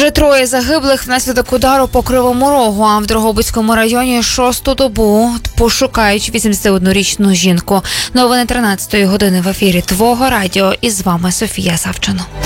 Ще 3 загиблих внаслідок удару по Кривому Рогу, а в Дрогобицькому районі 6-ту добу пошукають 81-річну жінку. Новини 13-ї години в ефірі Твого радіо. І з вами Софія Савченко.